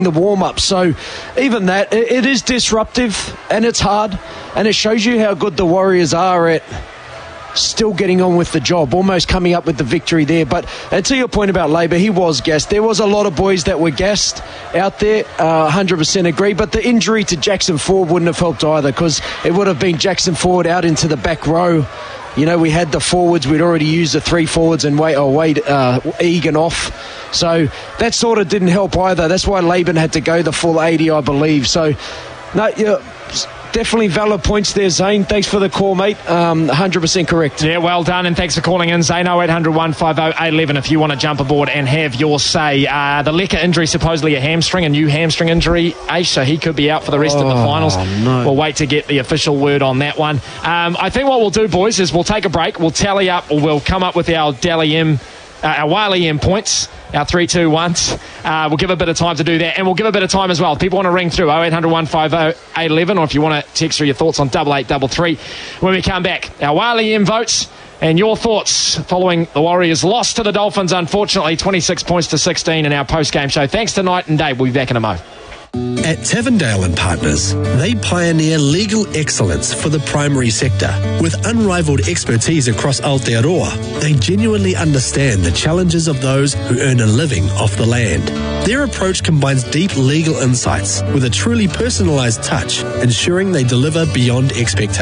the warm-up. So even that, it is disruptive and it's hard, and it shows you how good the Warriors are at still getting on with the job, almost coming up with the victory there. But and to your point about Labour, he was gassed. There was a lot of boys that were gassed out there, 100% agree, but the injury to Jackson Ford wouldn't have helped either, because it would have been Jackson Ford out into the back row. You know, we had the forwards, we'd already used the three forwards and Wade Egan off. So that sort of didn't help either. That's why Laban had to go the full 80, I believe. So, no, yeah, definitely valid points there, Zane. Thanks for the call, mate. 100% correct. Yeah, well done, and thanks for calling in, Zane. 0800 150 811 if you want to jump aboard and have your say. The Lecker injury, supposedly a hamstring, a new hamstring injury, so he could be out for the rest of the finals. No. We'll wait to get the official word on that one. I think what we'll do, boys, is we'll take a break. We'll tally up, or we'll come up with our our Wally M points, our 3-2-1s. We'll give a bit of time to do that, and we'll give a bit of time as well. If people want to ring through 0800 150 811, or if you want to text through your thoughts on 8833 when we come back. Our Wally M votes and your thoughts following the Warriors' loss to the Dolphins, unfortunately, 26 points to 16 in our post-game show. Thanks to Night and Dave. We'll be back in a mo. At Tavendale and Partners, they pioneer legal excellence for the primary sector. With unrivaled expertise across Aotearoa, they genuinely understand the challenges of those who earn a living off the land. Their approach combines deep legal insights with a truly personalised touch, ensuring they deliver beyond expectations.